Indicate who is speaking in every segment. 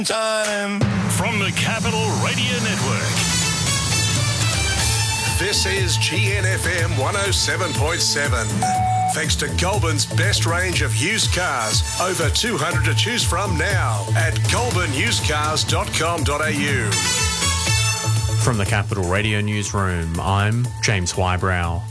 Speaker 1: Time from the Capital Radio Network.
Speaker 2: This is GNFM 107.7. Thanks to Goulburn's best range of used cars, over 200 to choose from now at goulburnusedcars.com.au.
Speaker 3: From the Capital Radio Newsroom, I'm James Wybrow.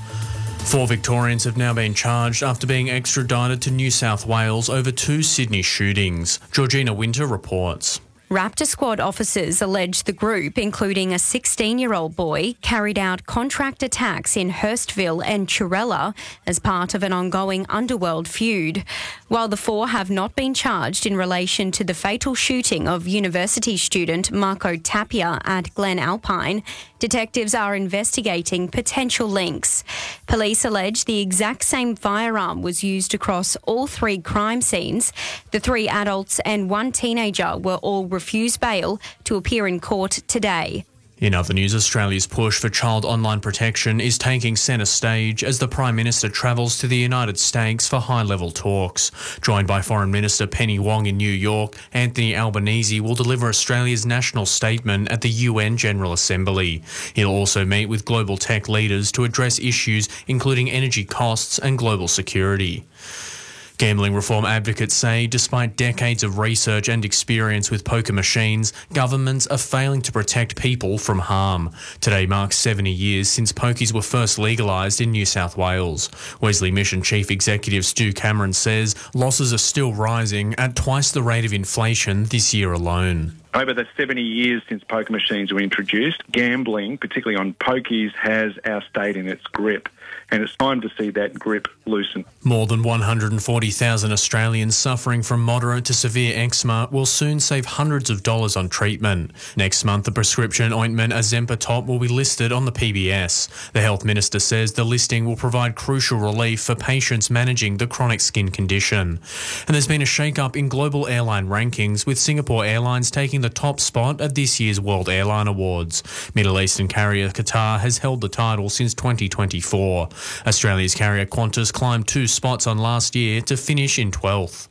Speaker 3: 4 Victorians have now been charged after being extradited to New South Wales over 2 Sydney shootings. Georgina Winter reports.
Speaker 4: Raptor Squad officers allege the group, including a 16-year-old boy, carried out contract attacks in Hurstville and Churella as part of an ongoing underworld feud. While the 4 have not been charged in relation to the fatal shooting of university student Marco Tapia at Glen Alpine, detectives are investigating potential links. Police allege the exact same firearm was used across all 3 crime scenes. The 3 adults and 1 teenager were all refused bail to appear in court today.
Speaker 3: In other news, Australia's push for child online protection is taking centre stage as the Prime Minister travels to the United States for high-level talks. Joined by Foreign Minister Penny Wong in New York, Anthony Albanese will deliver Australia's national statement at the UN General Assembly. He'll also meet with global tech leaders to address issues including energy costs and global security. Gambling reform advocates say despite decades of research and experience with poker machines, governments are failing to protect people from harm. Today marks 70 years since pokies were first legalised in New South Wales. Wesley Mission Chief Executive Stu Cameron says losses are still rising at twice the rate of inflation this year alone.
Speaker 5: Over the 70 years since poker machines were introduced, gambling, particularly on pokies, has our state in its grip. And it's time to see that grip loosen. More
Speaker 3: than 140,000 Australians suffering from moderate to severe eczema will soon save hundreds of dollars on treatment. Next month, the prescription ointment Azempa Top will be listed on the PBS. The Health Minister says the listing will provide crucial relief for patients managing the chronic skin condition. And there's been a shake-up in global airline rankings, with Singapore Airlines taking the top spot at this year's World Airline Awards. Middle Eastern carrier Qatar has held the title since 2024. Australia's carrier Qantas climbed 2 spots on last year to finish in 12th.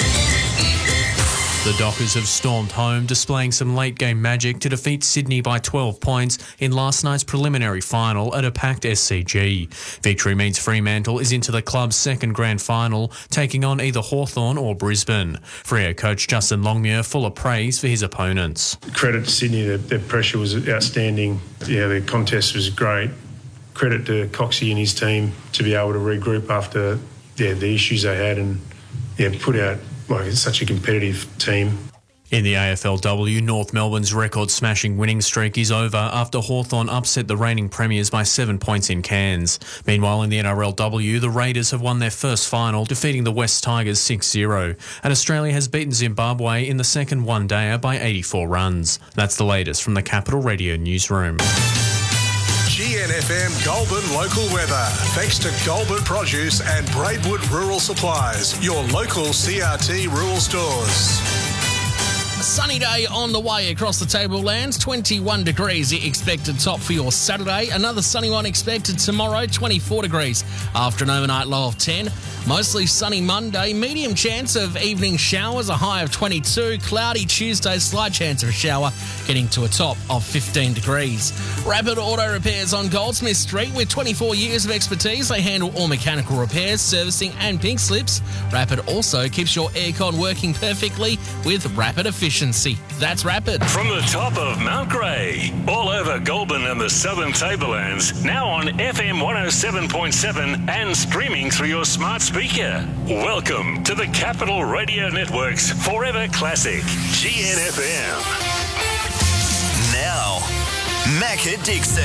Speaker 3: The Dockers have stormed home, displaying some late-game magic to defeat Sydney by 12 points in last night's preliminary final at a packed SCG. Victory means Fremantle is into the club's second grand final, taking on either Hawthorn or Brisbane. Freo coach Justin Longmuir full of praise for his opponents.
Speaker 6: Credit to Sydney, their pressure was outstanding. Yeah, the contest was great. Credit to Coxie and his team to be able to regroup after the issues they had and put out such a competitive team.
Speaker 3: In the AFLW, North Melbourne's record-smashing winning streak is over after Hawthorn upset the reigning premiers by 7 points in Cairns. Meanwhile, in the NRLW, the Raiders have won their first final, defeating the West Tigers 6-0. And Australia has beaten Zimbabwe in the second one-dayer by 84 runs. That's the latest from the Capital Radio Newsroom.
Speaker 2: GNFM Goulburn local weather. Thanks to Goulburn Produce and Braidwood Rural Supplies, your local CRT rural stores.
Speaker 7: A sunny day on the way across the tablelands. 21 degrees expected top for your Saturday. Another sunny one expected tomorrow, 24 degrees. After an overnight low of 10. Mostly sunny Monday. Medium chance of evening showers, a high of 22. Cloudy Tuesday, slight chance of a shower, getting to a top of 15 degrees. Rapid Auto Repairs on Goldsmith Street. With 24 years of expertise, they handle all mechanical repairs, servicing and pink slips. Rapid also keeps your aircon working perfectly with rapid efficiency. That's Rapid.
Speaker 1: From the top of Mount Grey, all over Goulburn and the Southern Tablelands, now on FM 107.7 and streaming through your smart speaker. Welcome to the Capital Radio Network's Forever Classic, GNFM.
Speaker 8: Now, Macca Dixon.